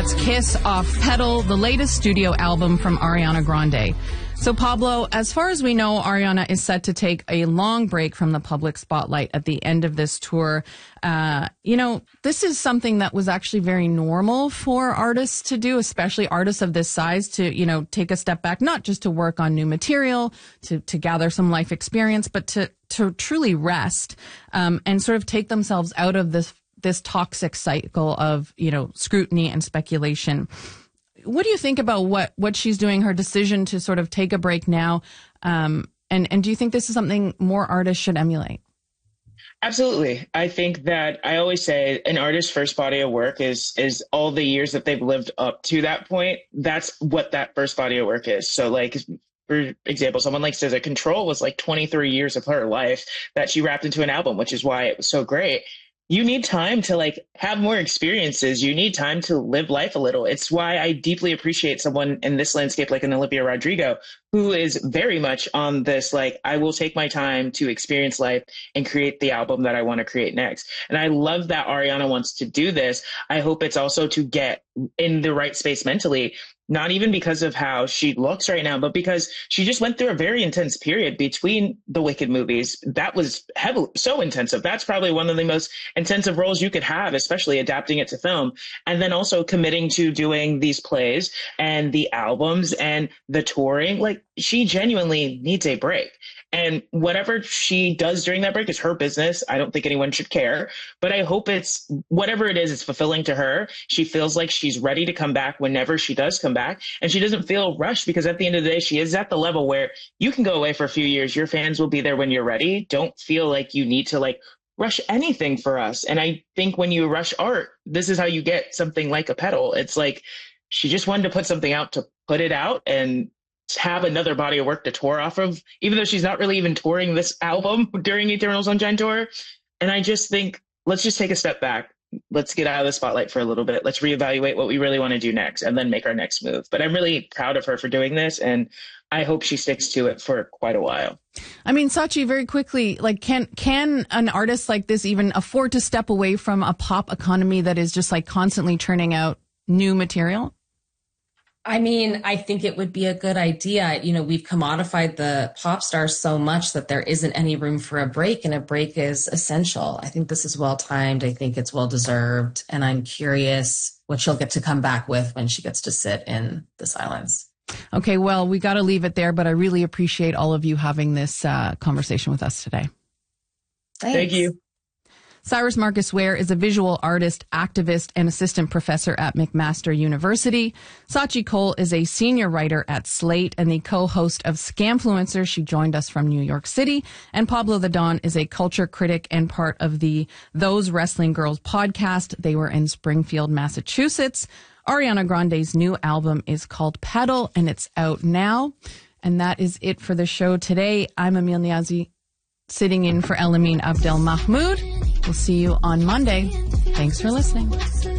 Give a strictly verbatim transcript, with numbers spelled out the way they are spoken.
That's Kiss off Pedal, the latest studio album from Ariana Grande. So, Pablo, as far as we know, Ariana is set to take a long break from the public spotlight at the end of this tour. Uh, you know, this is something that was actually very normal for artists to do, especially artists of this size, to, you know, take a step back, not just to work on new material, to, to gather some life experience, but to, to truly rest, um, and sort of take themselves out of this, this toxic cycle of, you know, scrutiny and speculation. What do you think about what, what she's doing, her decision to sort of take a break now? Um, and, and do you think this is something more artists should emulate? Absolutely. I think that I always say an artist's first body of work is, is all the years that they've lived up to that point. That's what that first body of work is. So like, for example, someone like S Z A, Control was like twenty-three years of her life that she wrapped into an album, which is why it was so great. You need time to like have more experiences. You need time to live life a little. It's why I deeply appreciate someone in this landscape like an Olivia Rodrigo, who is very much on this, like, I will take my time to experience life and create the album that I want to create next. And I love that Ariana wants to do this. I hope it's also to get in the right space mentally, not even because of how she looks right now, but because she just went through a very intense period between the Wicked movies. That was heavily, so intensive. That's probably one of the most intensive roles you could have, especially adapting it to film. And then also committing to doing these plays and the albums and the touring. Like, she genuinely needs a break. And whatever she does during that break is her business. I don't think anyone should care, but I hope it's whatever it is, it's fulfilling to her. She feels like she's ready to come back whenever she does come back. And she doesn't feel rushed, because at the end of the day, she is at the level where you can go away for a few years. Your fans will be there when you're ready. Don't feel like you need to like rush anything for us. And I think when you rush art, this is how you get something like a Pedal. It's like, she just wanted to put something out to put it out and have another body of work to tour off of, even though she's not really even touring this album during Eternal Sunshine Tour. And I just think, let's just take a step back. Let's get out of the spotlight for a little bit. Let's reevaluate what we really want to do next and then make our next move. But I'm really proud of her for doing this, and I hope she sticks to it for quite a while. I mean, Sachi, very quickly, like, can can an artist like this even afford to step away from a pop economy that is just like constantly churning out new material? I mean, I think it would be a good idea. You know, we've commodified the pop stars so much that there isn't any room for a break, and a break is essential. I think this is well timed. I think it's well deserved. And I'm curious what she'll get to come back with when she gets to sit in the silence. Okay, well, we got to leave it there, but I really appreciate all of you having this uh, conversation with us today. Thanks. Thank you. Cyrus Marcus Ware is a visual artist, activist, and assistant professor at McMaster University. Sachi Cole is a senior writer at Slate and the co-host of Scamfluencer. She joined us from New York City. And Pablo the Don is a culture critic and part of the Those Wrestling Girls podcast. They were in Springfield, Massachusetts. Ariana Grande's new album is called Pedal, and it's out now. And that is it for the show today. I'm Emil Niazi, sitting in for Elamine Abdel Mahmoud. We'll see you on Monday. Thanks for listening.